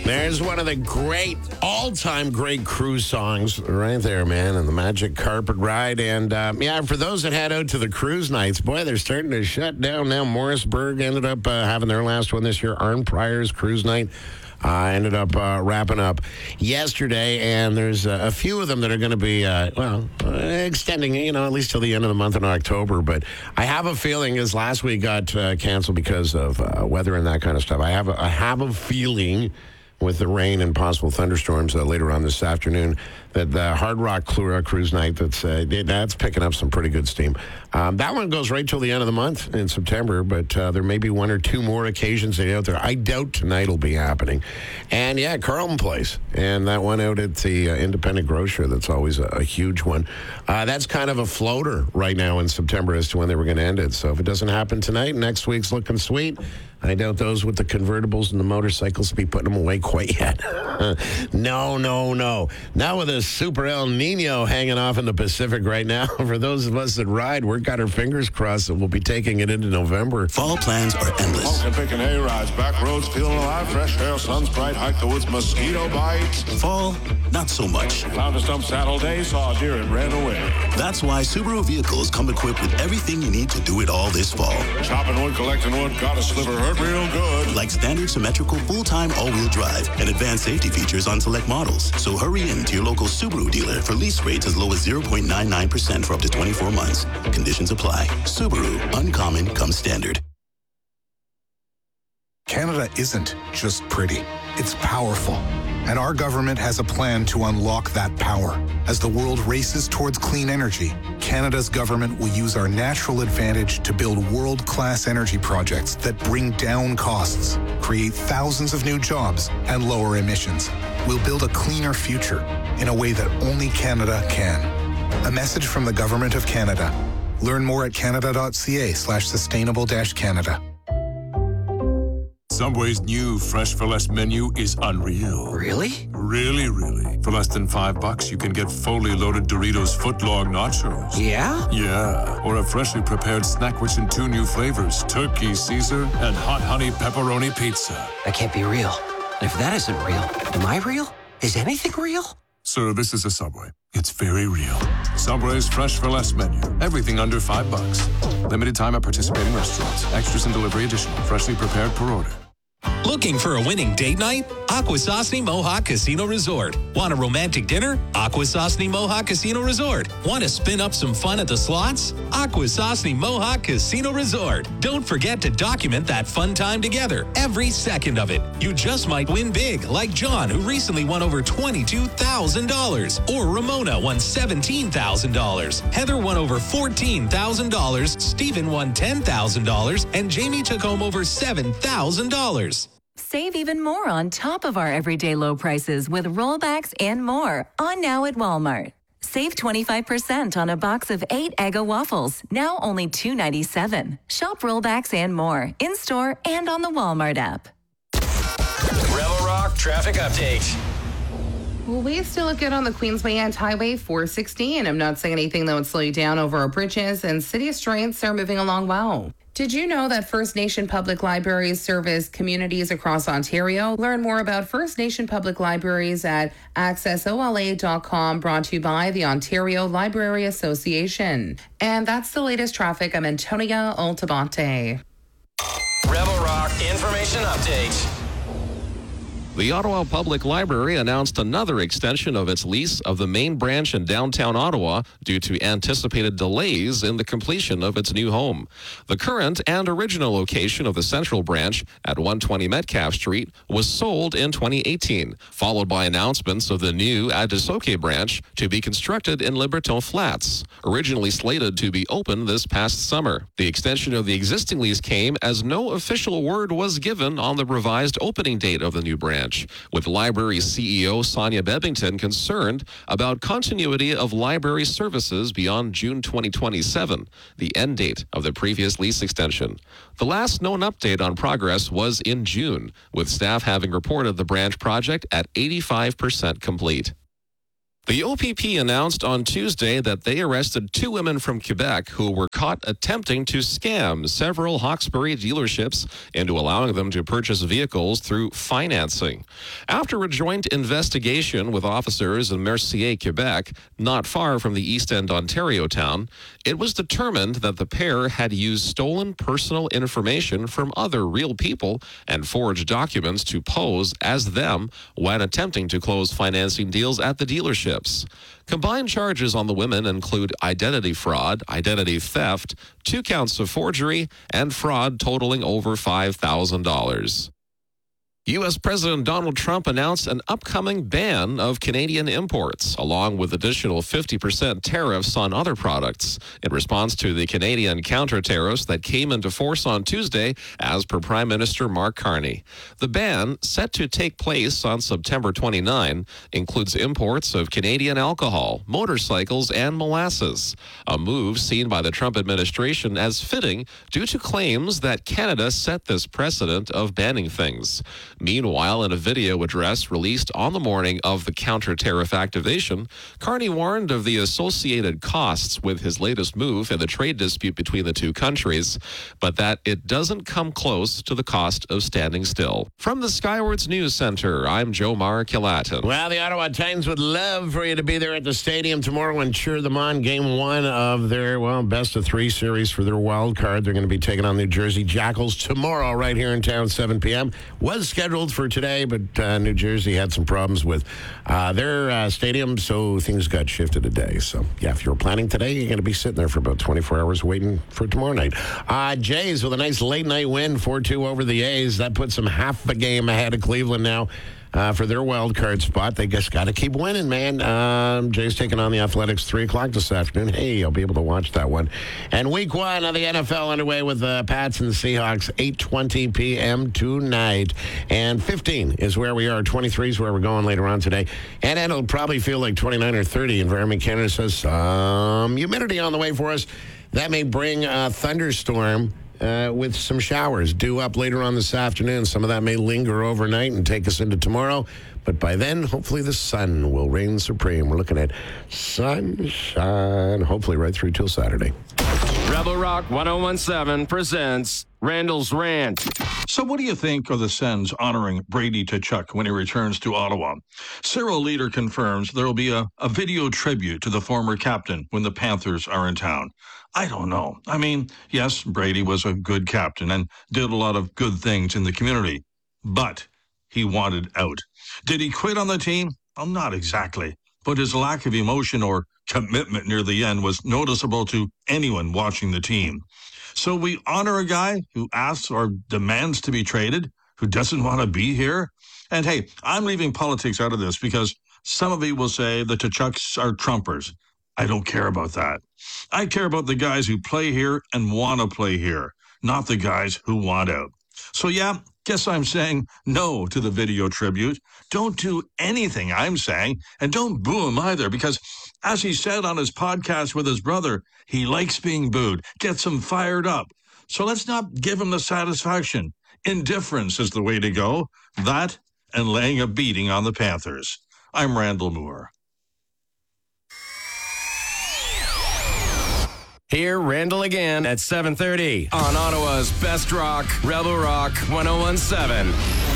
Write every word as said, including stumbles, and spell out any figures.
There's one of the great, all-time great cruise songs right there, man, and the Magic Carpet Ride. And, uh, yeah, for those that head out to the cruise nights, boy, they're starting to shut down now. Morrisburg ended up uh, having their last one this year. Arn Pryor's cruise night uh, ended up uh, wrapping up yesterday, and there's uh, a few of them that are going to be, uh, well, uh, extending, you know, at least till the end of the month in October. But I have a feeling, as last week got uh, canceled because of uh, weather and that kind of stuff, I have a, I have a feeling with the rain and possible thunderstorms uh, later on this afternoon, that the Hard Rock Cruise Night, that's uh, that's picking up some pretty good steam. Um, that one goes right till the end of the month in September, but uh, there may be one or two more occasions out there. I doubt tonight will be happening. And, yeah, Carlton Place, and that one out at the uh, Independent Grocer, that's always a, a huge one. Uh, that's kind of a floater right now in September as to when they were going to end it. So if it doesn't happen tonight, next week's looking sweet. I doubt those with the convertibles and the motorcycles will be putting them away quite yet. no, no, no. Not with a super El Nino hanging off in the Pacific right now. For those of us that ride, we've got our fingers crossed that we'll be taking it into November. Fall plans are endless. Smoking, picking hay rides, back roads, feeling alive, fresh air, sun's bright, hike the woods, mosquito bites. Fall, not so much. Found a stump saddle day, saw a deer and ran away. That's why Subaru vehicles come equipped with everything you need to do it all this fall. Chopping wood, collecting wood, got a sliver, hurt real good. Like standard symmetrical full-time all-wheel drive and advanced safety features on select models. So hurry in to your local Subaru dealer for lease rates as low as zero point nine nine percent for up to twenty-four months. Conditions apply. Subaru, uncommon comes standard. Canada isn't just pretty, it's powerful. And our government has a plan to unlock that power. As the world races towards clean energy, Canada's government will use our natural advantage to build world-class energy projects that bring down costs, create thousands of new jobs, and lower emissions. We'll build a cleaner future in a way that only Canada can. A message from the Government of Canada. Learn more at canada.ca slash sustainable dash Canada. Subway's new Fresh for Less menu is unreal. Really? Really, really. For less than five bucks, you can get fully loaded Doritos footlong nachos. Yeah? Yeah. Or a freshly prepared snack rich in two new flavors, turkey Caesar and hot honey pepperoni pizza. That can't be real. If that isn't real, am I real? Is anything real? Sir, this is a Subway. It's very real. Subway's Fresh for Less menu. Everything under five bucks. Limited time at participating restaurants. Extras and delivery additional. Freshly prepared per order. Looking for a winning date night? Akwesasne Mohawk Casino Resort. Want a romantic dinner? Akwesasne Mohawk Casino Resort. Want to spin up some fun at the slots? Akwesasne Mohawk Casino Resort. Don't forget to document that fun time together, every second of it. You just might win big, like John, who recently won over twenty-two thousand dollars. Or Ramona won seventeen thousand dollars. Heather won over fourteen thousand dollars. Stephen won ten thousand dollars. And Jamie took home over seven thousand dollars. Save even more on top of our everyday low prices with rollbacks and more on now at Walmart. Save twenty-five percent on a box of eight Eggo waffles, now only two ninety-seven. Shop rollbacks and more in-store and on the Walmart app. Rebel Rock traffic update. Well, we still look good on the Queensway and Highway four sixteen. I'm not saying anything that would slow you down over our bridges, and city streets are moving along well. Did you know that First Nation Public Libraries service communities across Ontario? Learn more about First Nation Public Libraries at access O L A dot com, brought to you by the Ontario Library Association. And that's the latest traffic. I'm Antonia Altabate. Rebel Rock information update. The Ottawa Public Library announced another extension of its lease of the main branch in downtown Ottawa due to anticipated delays in the completion of its new home. The current and original location of the central branch at one twenty Metcalfe Street was sold in twenty eighteen, followed by announcements of the new Adisoke branch to be constructed in Liberton Flats, originally slated to be open this past summer. The extension of the existing lease came as no official word was given on the revised opening date of the new branch, with library C E O Sonia Bebbington concerned about continuity of library services beyond June twenty twenty-seven, the end date of the previous lease extension. The last known update on progress was in June, with staff having reported the branch project at eighty-five percent complete. The O P P announced on Tuesday that they arrested two women from Quebec who were caught attempting to scam several Hawkesbury dealerships into allowing them to purchase vehicles through financing. After a joint investigation with officers in Mercier, Quebec, not far from the East End, Ontario town, it was determined that the pair had used stolen personal information from other real people and forged documents to pose as them when attempting to close financing deals at the dealership. Combined charges on the women include identity fraud, identity theft, two counts of forgery, and fraud totaling over five thousand dollars. U S President Donald Trump announced an upcoming ban of Canadian imports, along with additional fifty percent tariffs on other products, in response to the Canadian counter-tariffs that came into force on Tuesday, as per Prime Minister Mark Carney. The ban, set to take place on September twenty-ninth, includes imports of Canadian alcohol, motorcycles, and molasses, a move seen by the Trump administration as fitting due to claims that Canada set this precedent of banning things. Meanwhile, in a video address released on the morning of the counter-tariff activation, Carney warned of the associated costs with his latest move in the trade dispute between the two countries, but that it doesn't come close to the cost of standing still. From the Skywards News Center, I'm Jomar Kilatin. Well, the Ottawa Titans would love for you to be there at the stadium tomorrow and cheer them on. Game one of their, well, best of three series for their wild card. They're going to be taking on New Jersey Jackals tomorrow right here in town, seven p.m. Was scheduled for today, but uh, New Jersey had some problems with uh, their uh, stadium, so things got shifted a day. So, yeah, if you're planning today, you're going to be sitting there for about twenty-four hours waiting for tomorrow night. Uh, Jays with a nice late-night win, four two over the A's. That puts them half a game ahead of Cleveland now. Uh, for their wild card spot. They just got to keep winning, man. Um, Jay's taking on the Athletics three o'clock this afternoon. Hey, I'll be able to watch that one. And week one of the N F L underway with the Pats and the Seahawks, eight twenty p.m. tonight. And fifteen is where we are. twenty-three is where we're going later on today. And it'll probably feel like twenty-nine or thirty. Environment Canada says some humidity on the way for us. That may bring a thunderstorm Uh, with some showers due up later on this afternoon. Some of that may linger overnight and take us into tomorrow. But by then, hopefully the sun will reign supreme. We're looking at sunshine, hopefully right through till Saturday. Rebel Rock ten seventeen presents Randall's Rant. So what do you think of the Sens honoring Brady Tkachuk when he returns to Ottawa? Cyril Leader confirms there will be a, a video tribute to the former captain when the Panthers are in town. I don't know. I mean, yes, Brady was a good captain and did a lot of good things in the community, but he wanted out. Did he quit on the team? Well, not exactly, but his lack of emotion or commitment near the end was noticeable to anyone watching the team. So we honor a guy who asks or demands to be traded, who doesn't want to be here. And hey, I'm leaving politics out of this because some of you will say the Tkachuks are Trumpers. I don't care about that. I care about the guys who play here and want to play here, not the guys who want out. So yeah, guess I'm saying no to the video tribute. Don't do anything I'm saying, and don't boo him either, because as he said on his podcast with his brother, he likes being booed, gets him fired up. So let's not give him the satisfaction. Indifference is the way to go. That and laying a beating on the Panthers. I'm Randall Moore. Hear Randall again at seven thirty on Ottawa's Best Rock, Rebel Rock ten seventeen.